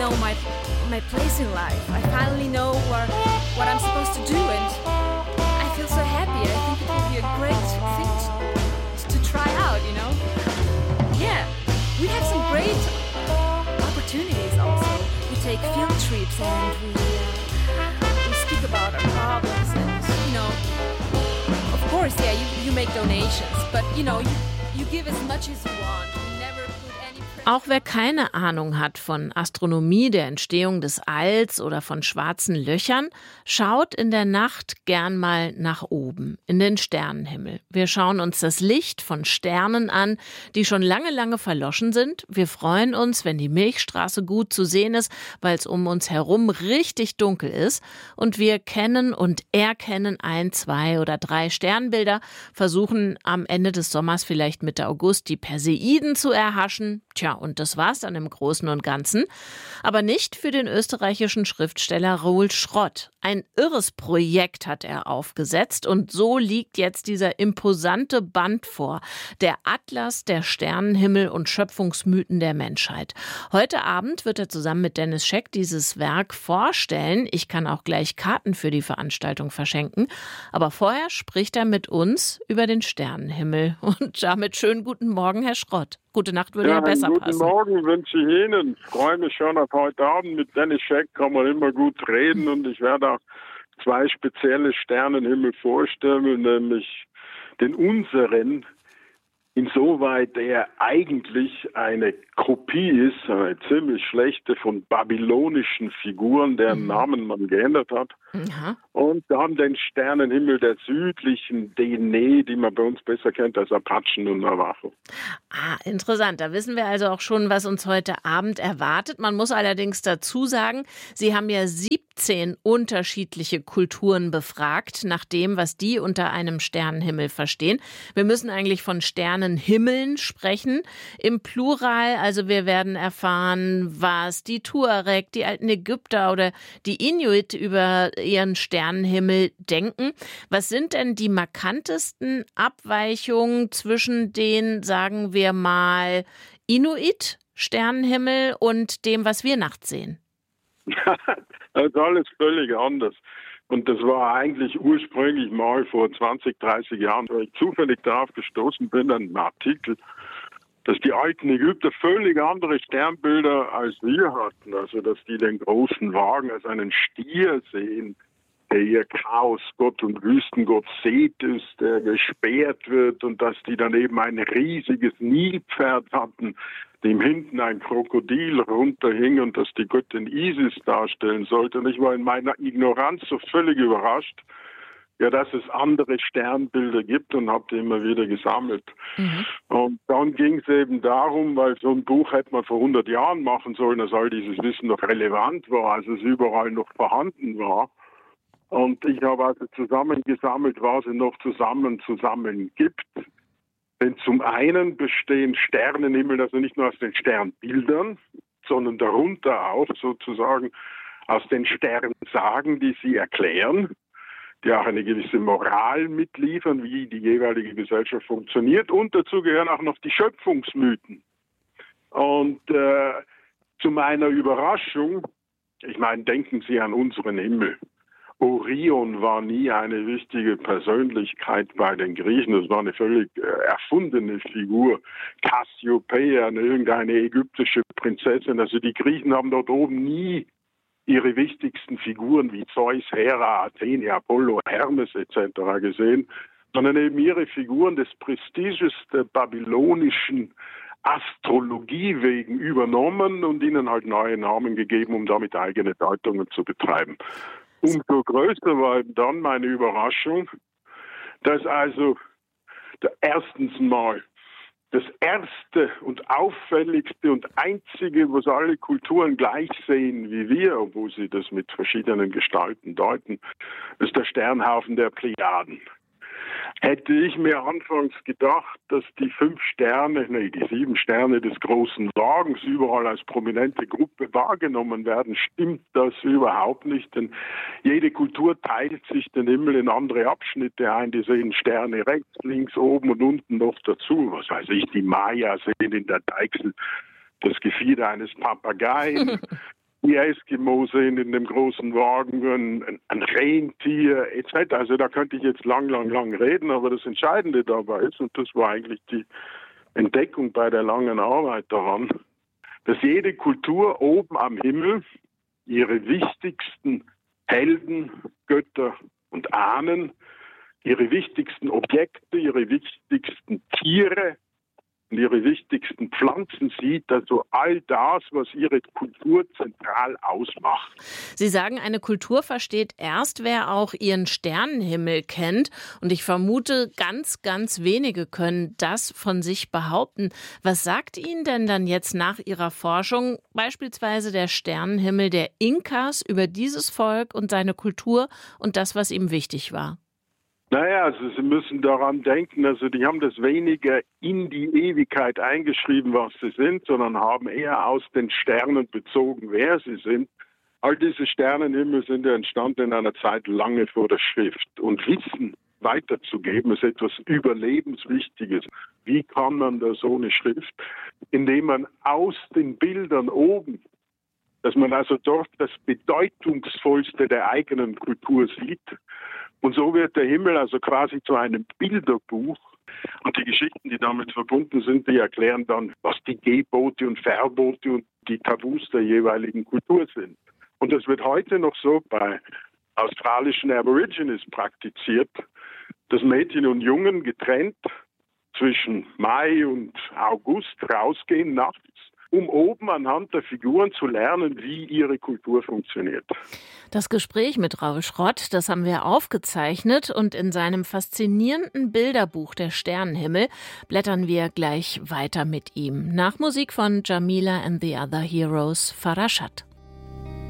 know my place in life. I finally know what I'm supposed to do, and I feel so happy. I think it will be a great thing to try out, you know? Yeah, we have some great opportunities also. We take field trips and we speak about our problems and, you know, of course, yeah, you make donations, but, you know, you give as much as you want. You never put any pressure. Auch wer keine Ahnung hat von Astronomie, der Entstehung des Alls oder von schwarzen Löchern, schaut in der Nacht gern mal nach oben, in den Sternenhimmel. Wir schauen uns das Licht von Sternen an, die schon lange, lange verloschen sind. Wir freuen uns, wenn die Milchstraße gut zu sehen ist, weil es um uns herum richtig dunkel ist. Und wir kennen und erkennen 1, 2 oder 3 Sternbilder, versuchen am Ende des Sommers, vielleicht Mitte August, die Perseiden zu erhaschen. Tja, und das war's dann im Großen und Ganzen. Aber nicht für den österreichischen Schriftsteller Roel Schrott. Ein irres Projekt hat er aufgesetzt und so liegt jetzt dieser imposante Band vor. Der Atlas der Sternenhimmel und Schöpfungsmythen der Menschheit. Heute Abend wird er zusammen mit Dennis Scheck dieses Werk vorstellen. Ich kann auch gleich Karten für die Veranstaltung verschenken. Aber vorher spricht er mit uns über den Sternenhimmel. Und damit schönen guten Morgen, Herr Schrott. Gute Nacht würde ja besser guten passen. Guten Morgen wünsche ich Ihnen. Ich freue mich schon auf heute Abend. Mit Dennis Scheck kann man immer gut reden und ich werde auch 2 spezielle Sternenhimmel vorstellen, nämlich den unseren, insoweit er eigentlich eine Kopie ist, eine ziemlich schlechte, von babylonischen Figuren, deren Namen man geändert hat. Ja. Und dann den Sternenhimmel der südlichen Dene, die man bei uns besser kennt als Apachen und Navajo. Interessant. Da wissen wir also auch schon, was uns heute Abend erwartet. Man muss allerdings dazu sagen, Sie haben ja 17 unterschiedliche Kulturen befragt, nach dem, was die unter einem Sternenhimmel verstehen. Wir müssen eigentlich von Sternenhimmeln sprechen, im Plural. Also wir werden erfahren, was die Tuareg, die alten Ägypter oder die Inuit über ihren Sternenhimmel denken. Was sind denn die markantesten Abweichungen zwischen den, sagen wir mal, Inuit-Sternenhimmel und dem, was wir nachts sehen? Das ist alles völlig anders. Und das war eigentlich ursprünglich mal vor 20, 30 Jahren, weil ich zufällig darauf gestoßen bin, an einem Artikel, dass die alten Ägypter völlig andere Sternbilder als wir hatten. Also, dass die den großen Wagen als einen Stier sehen, der ihr Chaosgott und Wüstengott Seth ist, der gesperrt wird, und dass die dann eben ein riesiges Nilpferd hatten, dem hinten ein Krokodil runterhing und das die Göttin Isis darstellen sollte. Und ich war in meiner Ignoranz so völlig überrascht, ja, dass es andere Sternbilder gibt, und habe die immer wieder gesammelt. Und dann ging es eben darum, weil so ein Buch hätte man vor 100 Jahren machen sollen, dass all dieses Wissen noch relevant war, als es überall noch vorhanden war. Und ich habe also zusammengesammelt, was es noch zusammen gibt. Denn zum einen bestehen Sternenhimmel also nicht nur aus den Sternbildern, sondern darunter auch sozusagen aus den Sternsagen, die sie erklären, die auch eine gewisse Moral mitliefern, wie die jeweilige Gesellschaft funktioniert. Und dazu gehören auch noch die Schöpfungsmythen. Und zu meiner Überraschung, ich meine, denken Sie an unseren Himmel. Orion war nie eine wichtige Persönlichkeit bei den Griechen. Das war eine völlig erfundene Figur. Cassiopeia, irgendeine ägyptische Prinzessin. Also die Griechen haben dort oben nie ihre wichtigsten Figuren wie Zeus, Hera, Athene, Apollo, Hermes etc. gesehen, sondern eben ihre Figuren des Prestiges der babylonischen Astrologie wegen übernommen und ihnen halt neue Namen gegeben, um damit eigene Deutungen zu betreiben. Umso größer war eben dann meine Überraschung, dass also erstens mal das erste und auffälligste und einzige, was alle Kulturen gleich sehen wie wir, obwohl sie das mit verschiedenen Gestalten deuten, ist der Sternhaufen der Plejaden. Hätte ich mir anfangs gedacht, dass die 7 Sterne des großen Wagens überall als prominente Gruppe wahrgenommen werden, stimmt das überhaupt nicht, denn jede Kultur teilt sich den Himmel in andere Abschnitte ein. Die sehen Sterne rechts, links, oben und unten noch dazu. Was weiß ich, die Maya sehen in der Deichsel das Gefieder eines Papageien. die Eskimos sehen in dem großen Wagen, ein Rentier etc. Also da könnte ich jetzt lang reden, aber das Entscheidende dabei ist, und das war eigentlich die Entdeckung bei der langen Arbeit daran, dass jede Kultur oben am Himmel ihre wichtigsten Helden, Götter und Ahnen, ihre wichtigsten Objekte, ihre wichtigsten Tiere und ihre wichtigsten Pflanzen sieht, also all das, was ihre Kultur zentral ausmacht. Sie sagen, eine Kultur versteht erst, wer auch ihren Sternenhimmel kennt. Und ich vermute, ganz wenige können das von sich behaupten. Was sagt Ihnen denn dann jetzt nach Ihrer Forschung beispielsweise der Sternenhimmel der Inkas über dieses Volk und seine Kultur und das, was ihm wichtig war? Naja, also Sie müssen daran denken, also die haben das weniger in die Ewigkeit eingeschrieben, was sie sind, sondern haben eher aus den Sternen bezogen, wer sie sind. All diese Sternenhimmel sind ja entstanden in einer Zeit lange vor der Schrift. Und Wissen weiterzugeben ist etwas Überlebenswichtiges. Wie kann man da so eine Schrift, indem man aus den Bildern oben, dass man also dort das Bedeutungsvollste der eigenen Kultur sieht. Und so wird der Himmel also quasi zu einem Bilderbuch. Und die Geschichten, die damit verbunden sind, die erklären dann, was die Gebote und Verbote und die Tabus der jeweiligen Kultur sind. Und das wird heute noch so bei australischen Aborigines praktiziert, dass Mädchen und Jungen getrennt zwischen Mai und August rausgehen nachts, um oben anhand der Figuren zu lernen, wie ihre Kultur funktioniert. Das Gespräch mit Raul Schrott, das haben wir aufgezeichnet und in seinem faszinierenden Bilderbuch Der Sternenhimmel blättern wir gleich weiter mit ihm. Nach Musik von Jamila and the Other Heroes, Farashad.